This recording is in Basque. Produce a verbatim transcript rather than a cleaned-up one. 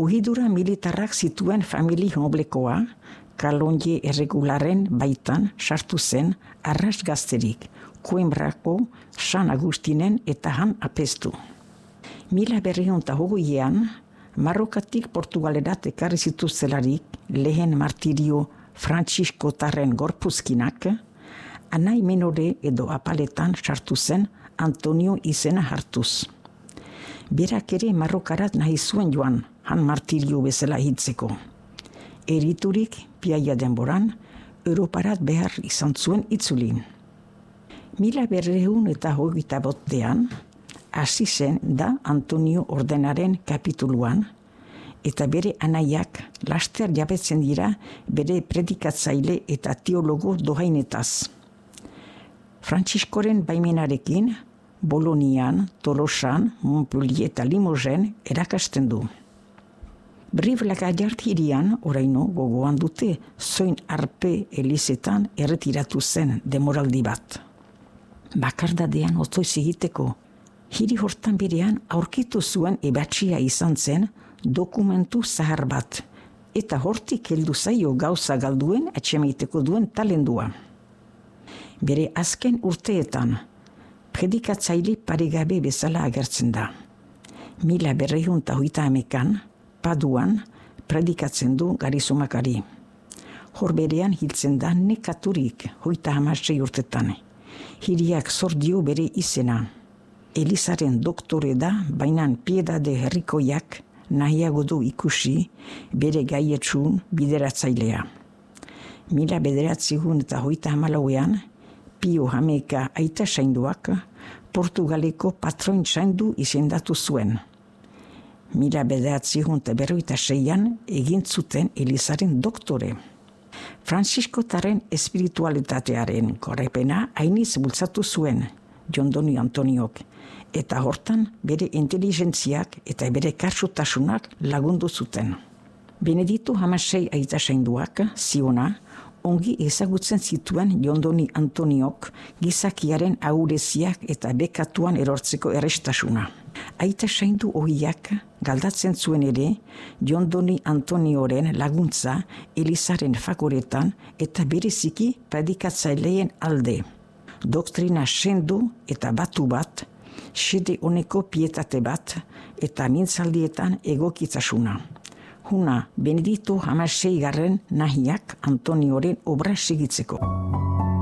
Uhidura militarrak zituen famili noblekoa, kalonje erregularen baitan sartu zen arras gazterik, Koenbrako San Agustinen eta han apestu. Mila berrehun eta hogeian, Marrokatik Portugalerat ekarri zituztelarik lehen martirio Frantziskotarren gorpuzkinak, anai menore edo apaletan sartu zen Antonio izena hartuz. Berak ere Marrokarat nahi zuen joan, han martirio bezala hitzeko. Eriturik piaia denboran, Europarat behar izan zuen itzulin. Mila berrehun eta hogeita bostean, hasi zen da Antonio ordenaren kapituluan, eta bere anaiak laster jabetzen dira bere predikatzaile eta teologo dohainetaz. Frantziskoren baimenarekin, Bolonian, Tolosan, Montpellier eta Limogen erakasten du. Brive-la-Gaillarde hirian, oraino gogoan dute, zoin arpe elizetan erretiratu zen demoraldi bat. Bakardadean otoiz egiteko, hiri hortan berean aurkitu zuen ebatxia izan zen dokumentu zahar bat, eta hortik heldu zaio gauza galduen atxemaiteko duen talendua. Bere azken urteetan, predikatzaile paregabe bezala agertzen da. Mila berrehun eta hogeita hamekan, Paduan, predikatzen du Garizumakari. Hor berean hiltzen da nekaturik hogeita hamasei urtetan. Hiriak zor dio bere izena. Elizaren doktore da, bainan piedade herrikoiak nahiago du ikusi bere gaietsun bideratzailea. Mila bederatziehun eta hogeita hamalauean, Pio Hameka aita sainduak Portugaleko patroin saindu izendatu zuen. Mila bederatziehun eta berrogeita seian egin zuten Elizaren doktore. Frantziskotarren espiritualitatearen goraipena hainiz bultzatu zuen Jondoni Antoniok, eta hortan bere inteligentziak eta bere kasutasunak lagundu zuten. Benedito hamasei aita sainduak, ziona, ongi ezagutzen zituen Jondoni Antoniok gizakiaren ahuleziak eta bekatuan erortzeko errestasuna. Aita saindu ohiak galdatzen zuen ere Jondoni Antonioren laguntza Elizaren fakoretan eta bereziki predikatzaileen alde. Doktrina sendu eta batu bat, xede honeko pietate bat eta mintzaldietan egokitasuna. Huna Benedito hamasei garren nahiak Antonioren obra segitzeko.